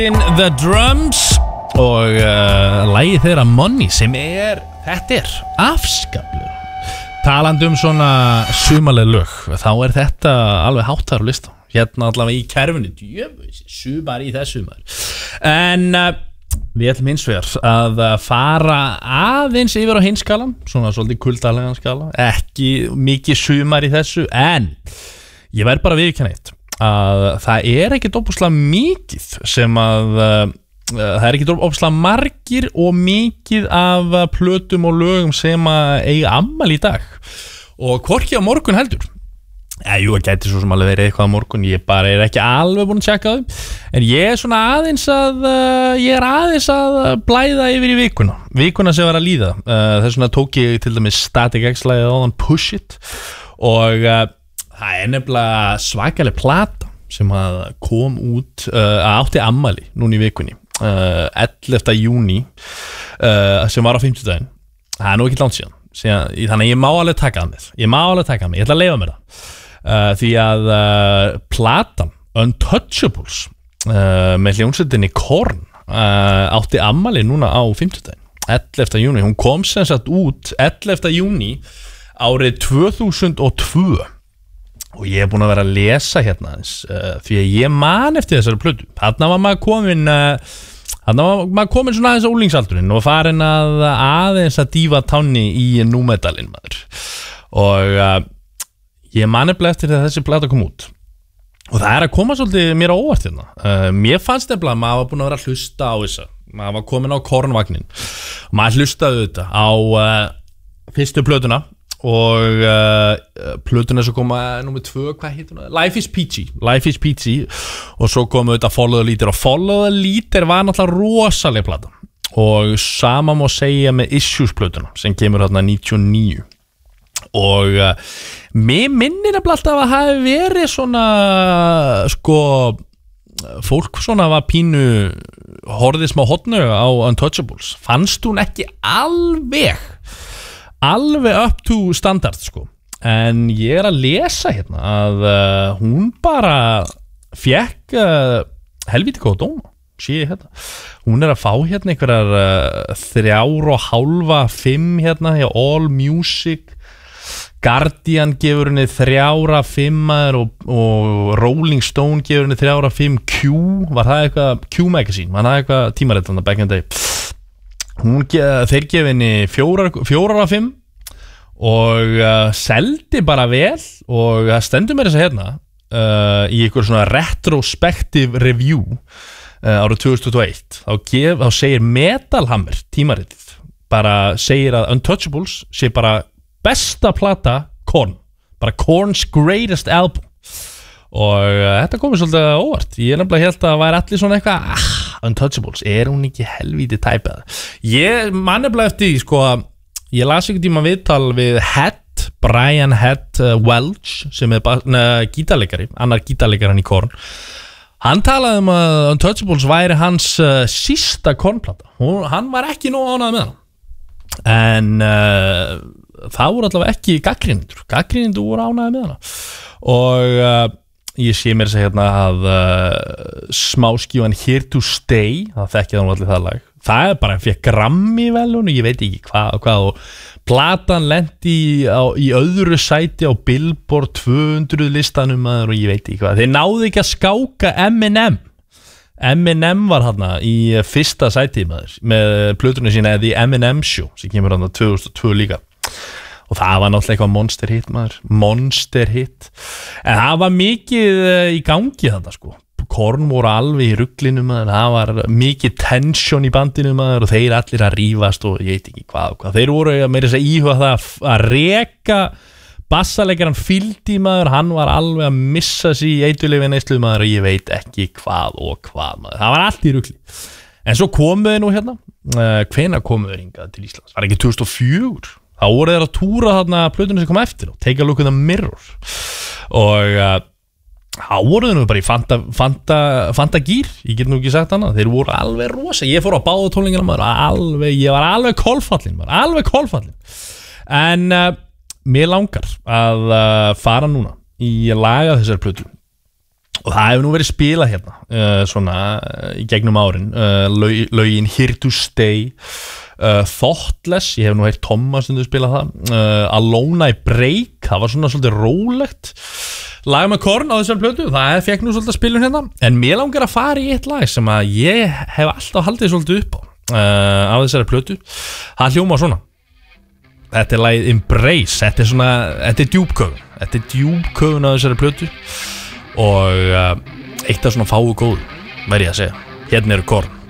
In the Drums og lagið þeirra Money sem þetta afskaplega talandi svona sumaleg lög þá þetta alveg háttar á lista hérna allavega í kerfinu sumar í þessu en við ætlum hins vegar að fara aðeins yfir á hinskalan svona svolítið kuldalegan skala ekki mikið sumar í þessu en ég verð bara viðurkenna eitt að það ekkert óbúslega mikið sem að það ekkert óbúslega margir og mikið af plötum og lögum sem að eiga afmæli í dag og hvorki á morgun heldur jú, það gæti svo sem alveg verið eitthvað á morgun ég bara ekki alveg búin að tjekka þau en ég svona aðeins að blæða yfir í vikuna sem var að líða þess vegna tók ég til dæmis Static X-lagið áðan Push It og það nefnilega svakaleg plata sem að kom út átti afmæli núna í vikunni 11. júní sem var á 50-daginn það nú ekki langt síðan þannig að ég má alveg taka það með ég ætla að leyfa mér það því að platan Untouchables með hljómsveitinni Korn átti afmæli núna á 50-daginn 11. júní, hún kom sem sagt út 11. júní árið 2002 og ég búin að vera að lesa hérna því að ég man eftir þessari plötu þarna var maður komin svona aðeins á úlingsaldurinn og farin aðeins að dýfa tánni í númetalinn maður og ég man eftir þegar þessi plata kom út og það að koma svolítið mér á óvart hérna mér fannst nefnilega að maður var búin að vera að hlusta á þessa maður var komin á Kornvagnin og maður hlustaði þetta á fyrstu plötuna og plötuna sem koma númer 2, hvað heitir hún? Life is Peachy og svo komu þetta Follow the Leader og Follow the Leader var náttúrulega rosaleg plata og sama má segja með Issues plötuna sem kemur hérna 99 og mér minnir alltaf að hafi verið svona sko fólk svona var pínu horfið smá hotnu á Untouchables fannst hún ekki alveg up to standard sko en ég að lesa hérna að hún bara fekk helvíti góða dóma sé hérna hún að fá hérna einhverjar 3,5 5 hérna hjá All Music Guardian gefur henni 3,5 og Rolling Stone gefur henni 3,5 Q var það eitthvað Q Magazine var það eitthvað tímarit back in the day þeir gefa henni 4,5 og seldi bara vel og það stendur mér þess að hérna í einhver svona retrospective review árið 2021 þá segir Metal Hammer tímaritið bara segir að Untouchables sé bara besta plata Korn bara Korn's greatest album og þetta komið svolítið óvart ég nefnilega held að það væri allir svona eitthvað Untouchables, hún ekki helvíti tæpað ég man nefnilega eftir sko ég las einhvern tíma viðtal við Brian Head Welch sem gítarleikari annar gítarleikari hann í Korn hann talaði að Untouchables væri hans sísta Kornplata hann var ekki nóg ánægður með hann en það voru allavega ekki gagnrýnendur voru ánægðir með hana og ég sé mér þess að hérna að smáskífan Here to Stay það þekkja þannig allir það lag það bara fekk Grammy velun og ég veit ekki hvað og platan lenti í öðru sæti á Billboard 200 listanum og ég veit ekki hvað þeir náðu ekki að skáka Eminem var hérna í fyrsta sæti með plötunni sína The Eminem Show sem kemur hérna 2002 líka og það var náttúrulega eitthvað monster hit en það var mikið í gangi þetta sko Korn voru alveg í ruglinu það var mikið tension í bandinu og þeir allir að rífast og ég veit ekki hvað þeir voru meira þess að íhuga það að reka bassaleikaran Fyldi hann var alveg að missa sig í eituleyfi neyslu og ég veit ekki hvað það var allt í rugli en svo komuðu nú hérna hvenær komuðu hingað til Íslands var ekki 2004 þá voru þeir að túra þarna plötunum sem kom eftir og Take a Look in the Mirror og þá voru þeir nú bara í Fanta Gýr ég get nú ekki sagt annað, þeir voru alveg rosa ég fór á báða tónleikana ég var alveg kolfallin en mér langar að fara núna í laga þessari plötu og það hefur nú verið spilað hérna svona í gegnum árin lögin Here to Stay, Thoughtless, ég hef nú heyrt Thomas spila það, Alone I Break, það var svona svolítið rólegt lag með Korn á þessari plötu, það fekk nú svolítið spilun hérna, en mér langar að fara í eitt lag sem að ég hef alltaf haldið svolítið upp á þessari plötu, það hljóma svona. Þetta lagið Embrace, þetta er djúpköfun á þessari plötu og eitt af svona fáu góðu, verð ég að segja. Hérna eru Korn.